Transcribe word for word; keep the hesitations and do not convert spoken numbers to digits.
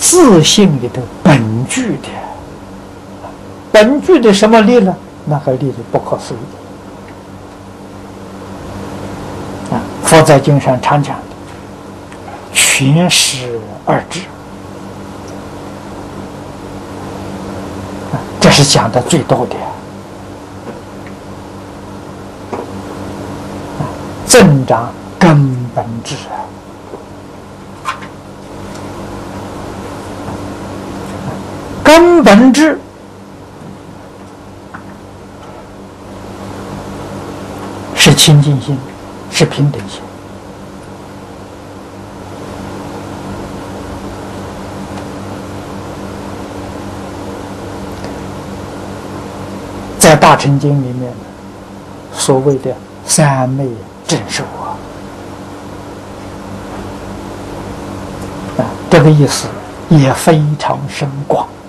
自信里头本具的，本具的什么力呢？那个力是不可思议啊！佛在经上常讲的，全实二智啊，这是讲的最多的。啊，增长根本智啊，根本智。是清净心，是平等心。在大乘经里面，所谓的三昧正受啊，啊，这个意思也非常深广。